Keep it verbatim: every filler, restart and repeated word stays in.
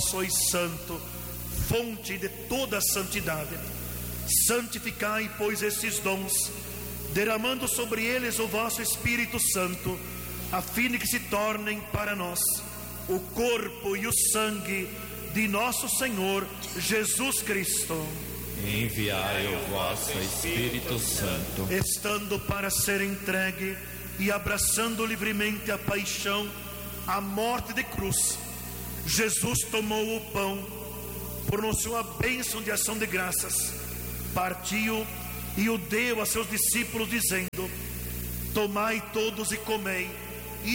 sois santo, fonte de toda a santidade. Santificai, pois, estes dons, derramando sobre eles o vosso Espírito Santo, a fim de que se tornem para nós o corpo e o sangue de nosso Senhor Jesus Cristo. Enviai o vosso Espírito Santo. Estando para ser entregue e abraçando livremente a paixão, a morte de cruz, Jesus tomou o pão, pronunciou a bênção de ação de graças, partiu e o deu a seus discípulos, dizendo: tomai todos e comei,